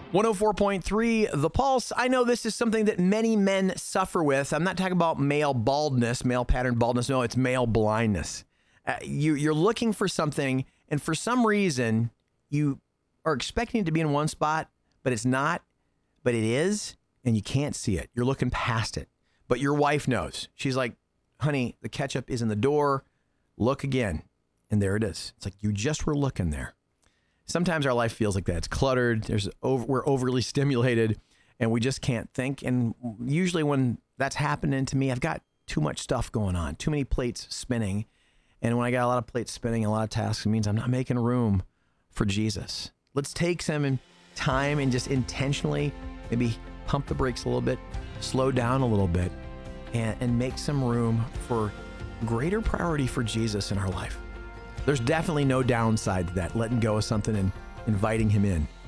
104.3 The Pulse. I know this is something that many men suffer with. I'm not talking about male baldness, male pattern baldness. No, it's male blindness. You're looking for something, and for some reason, you are expecting it to be in one spot, but it's not, but it is, and you can't see it. You're looking past it. But your wife knows. She's like, honey, the ketchup is in the door. Look again. And there it is. It's like you just were looking there. Sometimes our life feels like that. It's cluttered. We're overly stimulated, and we just can't think. And usually when that's happening to me, I've got too much stuff going on, too many plates spinning. And when I got a lot of plates spinning, a lot of tasks, it means I'm not making room for Jesus. Let's take some time and just intentionally maybe pump the brakes a little bit, slow down a little bit, and make some room for greater priority for Jesus in our life. There's definitely no downside to that, letting go of something and inviting him in.